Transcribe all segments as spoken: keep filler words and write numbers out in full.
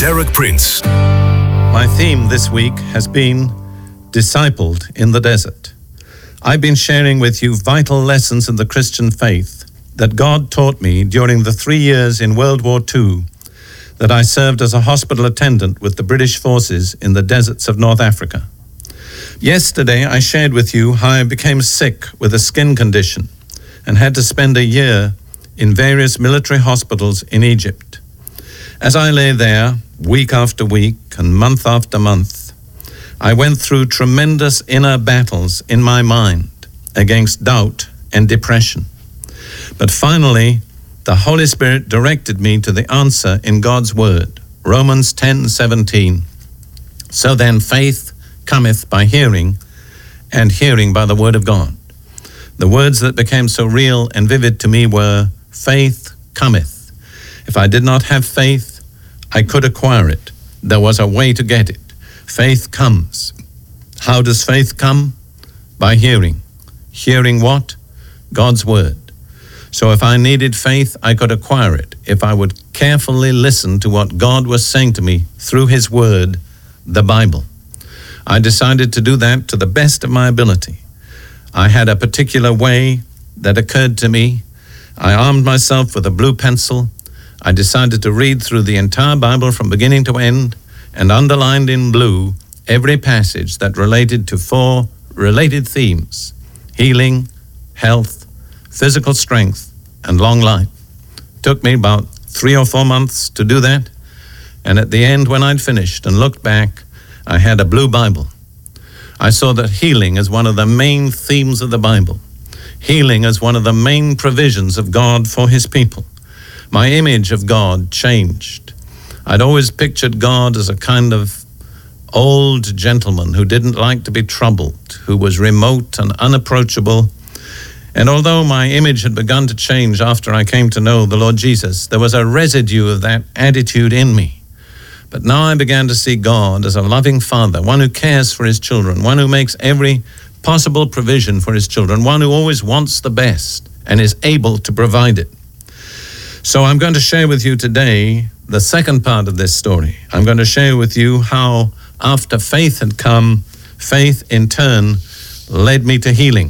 Derek Prince. My theme this week has been Discipled in the Desert. I've been sharing with you vital lessons in the Christian faith that God taught me during the three years in World War Two that I served as a hospital attendant with the British forces in the deserts of North Africa. Yesterday, I shared with you how I became sick with a skin condition and had to spend a year in various military hospitals in Egypt. As I lay there, week after week and month after month, I went through tremendous inner battles in my mind against doubt and depression. But finally, the Holy Spirit directed me to the answer in God's Word, Romans ten seventeen. So then faith cometh by hearing, and hearing by the Word of God. The words that became so real and vivid to me were, faith cometh. If I did not have faith, I could acquire it. There was a way to get it. Faith comes. How does faith come? By hearing. Hearing what? God's Word. So if I needed faith, I could acquire it if I would carefully listen to what God was saying to me through His Word, the Bible. I decided to do that to the best of my ability. I had a particular way that occurred to me. I armed myself with a blue pencil. I decided to read through the entire Bible from beginning to end and underlined in blue every passage that related to four related themes: healing, health, physical strength, and long life. It took me about three or four months to do that, and at the end, when I'd finished and looked back, I had a blue Bible. I saw that healing is one of the main themes of the Bible. Healing is one of the main provisions of God for His people. My image of God changed. I'd always pictured God as a kind of old gentleman who didn't like to be troubled, who was remote and unapproachable. And although my image had begun to change after I came to know the Lord Jesus, there was a residue of that attitude in me. But now I began to see God as a loving Father, one who cares for His children, one who makes every possible provision for His children, one who always wants the best and is able to provide it. So I'm going to share with you today the second part of this story. I'm going to share with you how after faith had come, faith in turn led me to healing.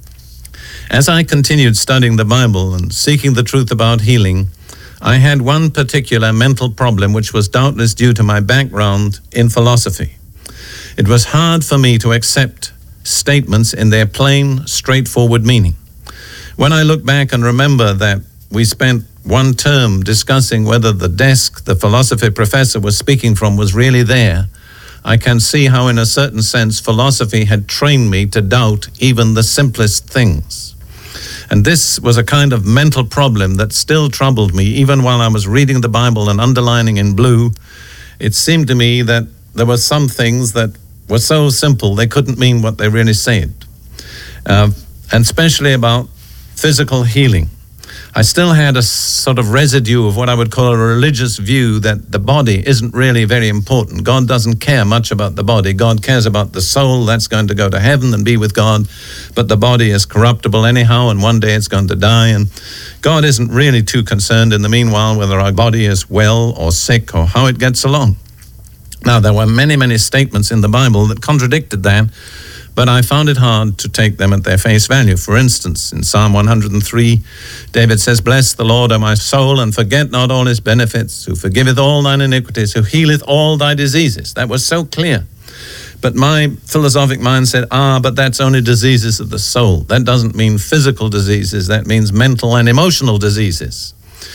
As I continued studying the Bible and seeking the truth about healing, I had one particular mental problem which was doubtless due to my background in philosophy. It was hard for me to accept statements in their plain, straightforward meaning. When I look back and remember that we spent one term discussing whether the desk the philosophy professor was speaking from was really there, I can see how in a certain sense philosophy had trained me to doubt even the simplest things. And this was a kind of mental problem that still troubled me even while I was reading the Bible and underlining in blue. It seemed to me that there were some things that were so simple they couldn't mean what they really said. Uh, and especially about physical healing. I still had a sort of residue of what I would call a religious view that the body isn't really very important. God doesn't care much about the body. God cares about the soul. That's going to go to heaven and be with God. But the body is corruptible anyhow, and one day it's going to die. And God isn't really too concerned in the meanwhile whether our body is well or sick or how it gets along. Now, there were many, many statements in the Bible that contradicted that, but I found it hard to take them at their face value. For instance, in Psalm one hundred three, David says, "Bless the Lord, O my soul, and forget not all His benefits, who forgiveth all thine iniquities, who healeth all thy diseases." That was so clear. But my philosophic mind said, ah, but that's only diseases of the soul. That doesn't mean physical diseases. That means mental and emotional diseases.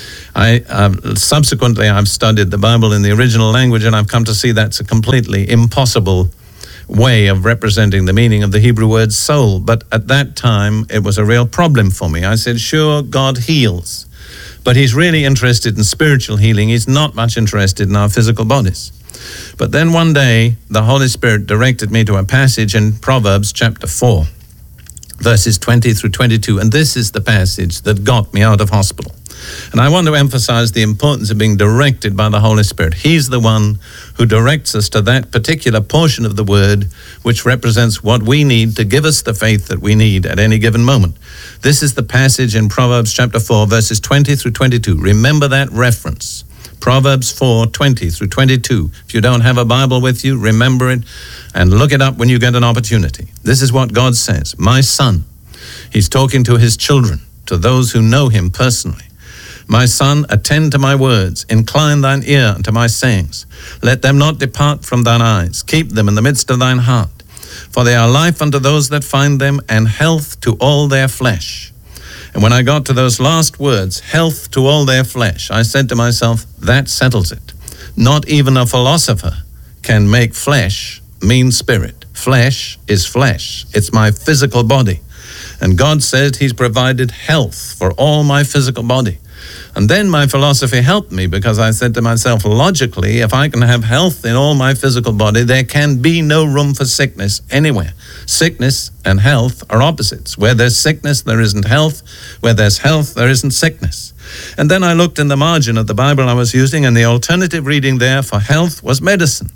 I uh, subsequently, I've studied the Bible in the original language, and I've come to see that's a completely impossible way of representing the meaning of the Hebrew word soul. But at that time, it was a real problem for me. I said, sure, God heals, but He's really interested in spiritual healing. He's not much interested in our physical bodies. But then one day, the Holy Spirit directed me to a passage in Proverbs chapter four, verses twenty through twenty-two, and this is the passage that got me out of hospital. And I want to emphasize the importance of being directed by the Holy Spirit. He's the one who directs us to that particular portion of the Word which represents what we need to give us the faith that we need at any given moment. This is the passage in Proverbs chapter four, verses twenty through twenty-two. Remember that reference. Proverbs four, twenty through twenty-two. If you don't have a Bible with you, remember it and look it up when you get an opportunity. This is what God says. My son, he's talking to his children, to those who know him personally. My son, attend to my words, incline thine ear unto my sayings. Let them not depart from thine eyes, keep them in the midst of thine heart. For they are life unto those that find them, and health to all their flesh. And when I got to those last words, health to all their flesh, I said to myself, that settles it. Not even a philosopher can make flesh mean spirit. Flesh is flesh. It's my physical body. And God said he's provided health for all my physical body. And then my philosophy helped me, because I said to myself, logically, if I can have health in all my physical body, there can be no room for sickness anywhere. Sickness and health are opposites. Where there's sickness, there isn't health. Where there's health, there isn't sickness. And then I looked in the margin of the Bible I was using, and the alternative reading there for health was medicine.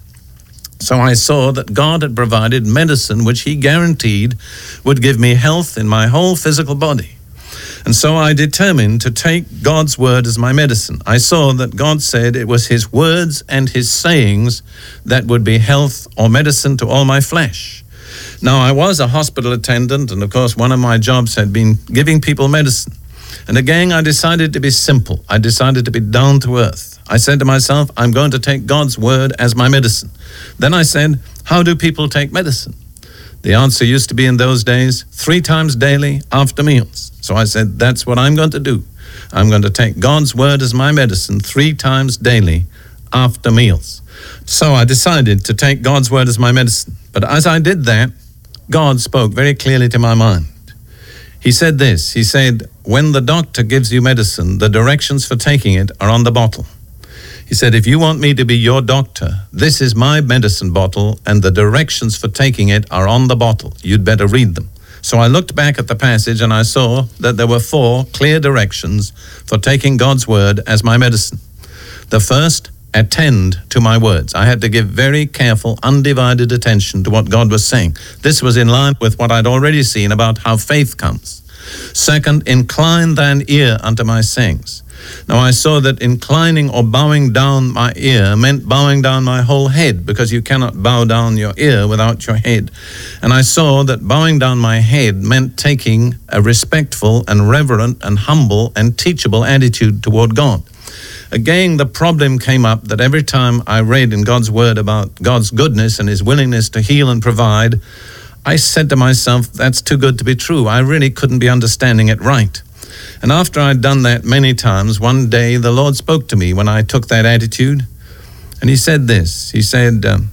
So I saw that God had provided medicine which he guaranteed would give me health in my whole physical body. And so I determined to take God's word as my medicine. I saw that God said it was his words and his sayings that would be health or medicine to all my flesh. Now, I was a hospital attendant, and of course one of my jobs had been giving people medicine. And again, I decided to be simple. I decided to be down to earth. I said to myself, I'm going to take God's word as my medicine. Then I said, how do people take medicine? The answer used to be in those days, three times daily after meals. So I said, that's what I'm going to do. I'm going to take God's word as my medicine three times daily after meals. So I decided to take God's word as my medicine. But as I did that, God spoke very clearly to my mind. He said this, he said, when the doctor gives you medicine, the directions for taking it are on the bottle. He said, if you want me to be your doctor, this is my medicine bottle, and the directions for taking it are on the bottle. You'd better read them. So I looked back at the passage, and I saw that there were four clear directions for taking God's word as my medicine. The first, attend to my words. I had to give very careful, undivided attention to what God was saying. This was in line with what I'd already seen about how faith comes. Second, incline thine ear unto my sayings. Now I saw that inclining or bowing down my ear meant bowing down my whole head, because you cannot bow down your ear without your head. And I saw that bowing down my head meant taking a respectful and reverent and humble and teachable attitude toward God. Again, the problem came up that every time I read in God's word about God's goodness and his willingness to heal and provide, I said to myself, that's too good to be true. I really couldn't be understanding it right. And after I'd done that many times, one day the Lord spoke to me when I took that attitude. And he said this, he said, um,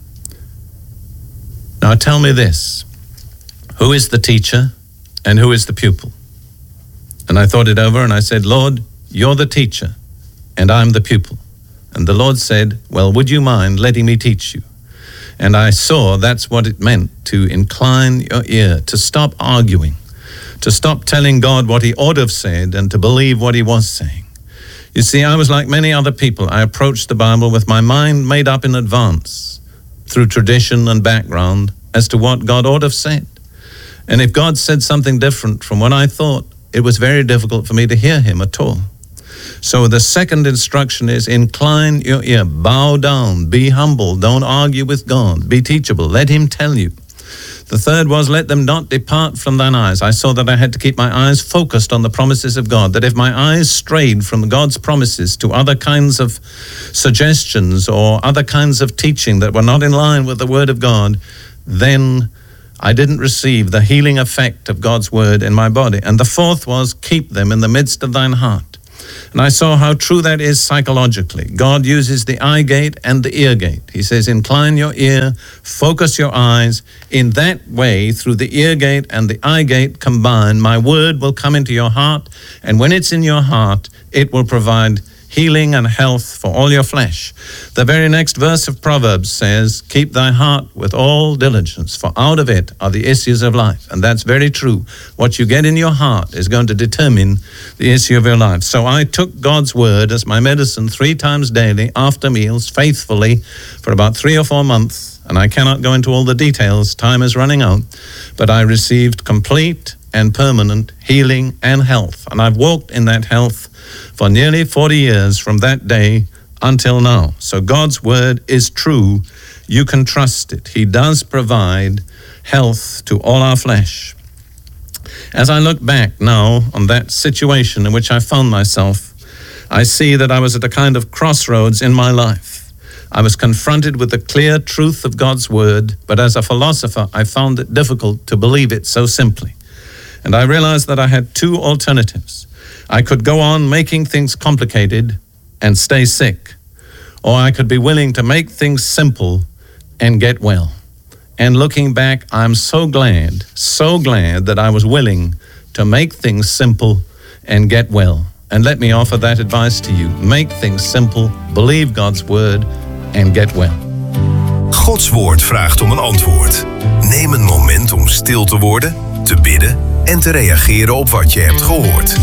now tell me this, who is the teacher and who is the pupil? And I thought it over and I said, Lord, you're the teacher and I'm the pupil. And the Lord said, well, would you mind letting me teach you? And I saw that's what it meant, to incline your ear, to stop arguing, to stop telling God what he ought to have said and to believe what he was saying. You see, I was like many other people. I approached the Bible with my mind made up in advance through tradition and background as to what God ought to have said. And if God said something different from what I thought, it was very difficult for me to hear him at all. So the second instruction is incline your ear, bow down, be humble, don't argue with God, be teachable, let him tell you. The third was, let them not depart from thine eyes. I saw that I had to keep my eyes focused on the promises of God, that if my eyes strayed from God's promises to other kinds of suggestions or other kinds of teaching that were not in line with the word of God, then I didn't receive the healing effect of God's word in my body. And the fourth was, keep them in the midst of thine heart. And I saw how true that is psychologically. God uses the eye gate and the ear gate. He says, incline your ear, focus your eyes. In that way, through the ear gate and the eye gate combined, my word will come into your heart. And when it's in your heart, it will provide healing and health for all your flesh. The very next verse of Proverbs says, keep thy heart with all diligence, for out of it are the issues of life. And that's very true. What you get in your heart is going to determine the issue of your life. So I took God's word as my medicine three times daily after meals, faithfully, for about three or four months. And I cannot go into all the details, time is running out, but I received complete and permanent healing and health. And I've walked in that health for nearly forty years from that day until now. So God's word is true. You can trust it. He does provide health to all our flesh. As I look back now on that situation in which I found myself, I see that I was at a kind of crossroads in my life. I was confronted with the clear truth of God's word, but as a philosopher, I found it difficult to believe it so simply. And I realized that I had two alternatives. I could go on making things complicated and stay sick, or I could be willing to make things simple and get well. And looking back, I'm so glad, so glad that I was willing to make things simple and get well. And let me offer that advice to you. Make things simple, believe God's word, and get well. Gods woord vraagt om een antwoord. Neem een moment om stil te worden, te bidden en te reageren op wat je hebt gehoord.